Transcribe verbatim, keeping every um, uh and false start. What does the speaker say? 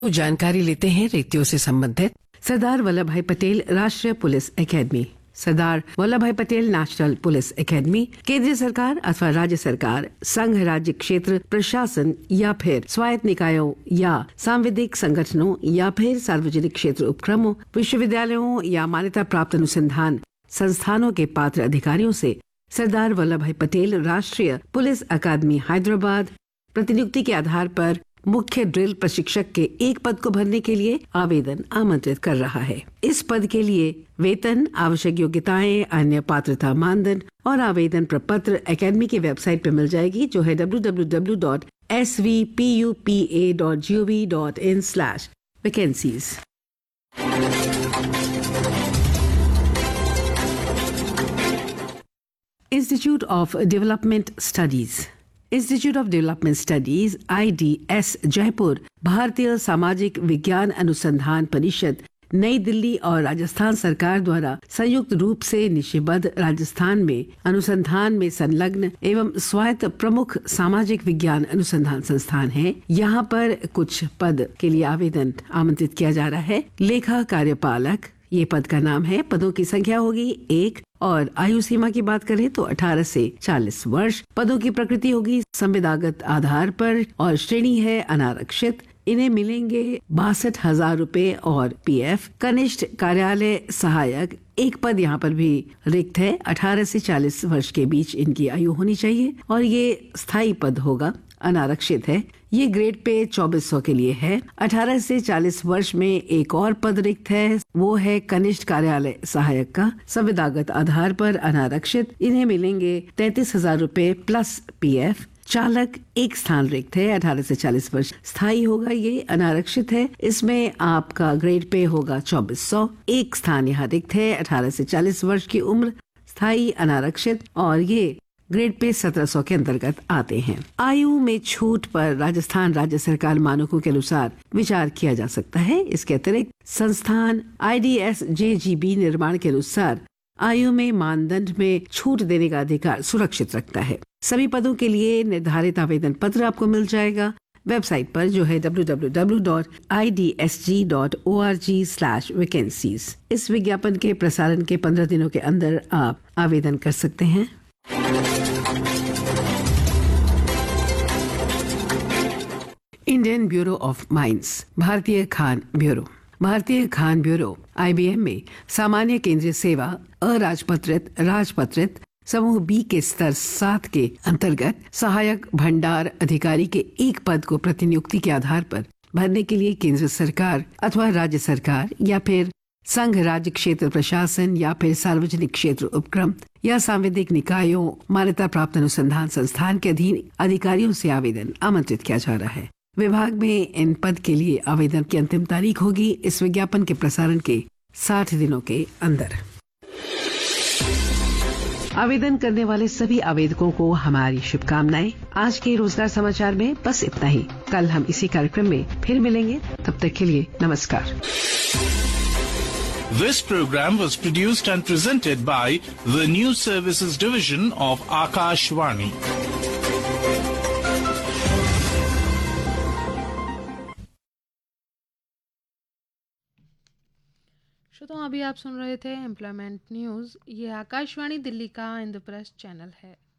तो जानकारी लेते हैं रिक्तियों से संबंधित। सरदार वल्लभ भाई पटेल राष्ट्रीय पुलिस एकेडमी, सरदार वल्लभ भाई पटेल नेशनल पुलिस एकेडमी केंद्रीय सरकार अथवा राज्य सरकार, संघ राज्य क्षेत्र प्रशासन या फिर स्वायत्त निकायों या सांविधिक संगठनों या फिर सार्वजनिक क्षेत्र उपक्रमों, विश्वविद्यालयों या मान्यता प्राप्त अनुसंधान संस्थानों के पात्र अधिकारियों से सरदार वल्लभ भाई पटेल राष्ट्रीय पुलिस अकादमी हैदराबाद प्रतिनियुक्ति के आधार पर मुख्य ड्रिल प्रशिक्षक के एक पद को भरने के लिए आवेदन आमंत्रित कर रहा है। इस पद के लिए वेतन, आवश्यक योग्यताएं, अन्य पात्रता मानदंड और आवेदन प्रपत्र एकेडमी की वेबसाइट पर मिल जाएगी, जो है W W W dot S V P U P A dot G O V dot in slash vacancies. Institute of development studies institute of development studies I D S Jaipur, भारतीय सामाजिक विज्ञान अनुसंधान परिषद नई दिल्ली और राजस्थान सरकार द्वारा संयुक्त रूप से निशिबद्ध राजस्थान में अनुसंधान में संलग्न एवं स्वायत्त प्रमुख सामाजिक विज्ञान अनुसंधान संस्थान है। यहाँ पर कुछ पद के लिए आवेदन आमंत्रित किया जा रहा है। लेखा कार्यपालक, ये पद का नाम है। पदों की संख्या होगी एक और आयु सीमा की बात करें तो अठारह से चालीस वर्ष। पदों की प्रकृति होगी संविदागत आधार पर और श्रेणी है अनारक्षित। इन्हें मिलेंगे बासठ हजार रूपए और पीएफ। कनिष्ठ कार्यालय सहायक, एक पद यहाँ पर भी रिक्त है। अठारह से चालीस वर्ष के बीच इनकी आयु होनी चाहिए और ये स्थायी पद होगा, अनारक्षित है। ये ग्रेड पे चौबीस सौ के लिए है। अठारह से चालीस वर्ष में एक और पद रिक्त है, वो है कनिष्ठ कार्यालय सहायक का, संविदागत आधार पर अनारक्षित। इन्हें मिलेंगे तैतीस हजार रूपए प्लस पीएफ। चालक, एक स्थान रिक्त है, अठारह से चालीस वर्ष, स्थायी होगा, ये अनारक्षित है। इसमें आपका ग्रेड पे होगा चौबीस सौ। एक स्थान यहाँ रिक्त है, अठारह से चालीस वर्ष की उम्र, स्थायी अनारक्षित, और ये ग्रेड पे सत्रह सौ के अंतर्गत आते हैं। आयु में छूट पर राजस्थान राज्य सरकार मानकों के अनुसार विचार किया जा सकता है। इसके अतिरिक्त संस्थान I D S J G B निर्माण के अनुसार आयु में मानदंड में छूट देने का अधिकार सुरक्षित रखता है। सभी पदों के लिए निर्धारित आवेदन पत्र आपको मिल जाएगा वेबसाइट पर, जो है W W W dot I D S G dot O R G slash vacancies. इस विज्ञापन के प्रसारण के पंद्रह दिनों के अंदर आप आवेदन कर सकते हैं। इंडियन ब्यूरो ऑफ माइंस, भारतीय खान ब्यूरो। भारतीय खान ब्यूरो आई बी एम में सामान्य केंद्रीय सेवा अराजपत्रित राजपत्रित समूह बी के स्तर सात के अंतर्गत सहायक भंडार अधिकारी के एक पद को प्रतिनियुक्ति के आधार पर भरने के लिए केंद्र सरकार अथवा राज्य सरकार या फिर संघ राज्य क्षेत्र प्रशासन या फिर सार्वजनिक क्षेत्र उपक्रम या सांविधिक निकायों मान्यता प्राप्त अनुसंधान संस्थान के अधीन अधिकारियों से आवेदन आमंत्रित किया जा रहा है। विभाग में इन पद के लिए आवेदन की अंतिम तारीख होगी इस विज्ञापन के प्रसारण के साठ दिनों के अंदर। आवेदन करने वाले सभी आवेदकों को हमारी शुभकामनाएं। आज के रोजगार समाचार में बस इतना ही। कल हम इसी कार्यक्रम में फिर मिलेंगे, तब तक के लिए नमस्कार। This program was produced and presented by the News Services Division of Akashvani. श्रोताओं, अभी आप सुन रहे थे एम्प्लॉयमेंट न्यूज। ये आकाशवाणी दिल्ली का इंद्रप्रस्थ चैनल है।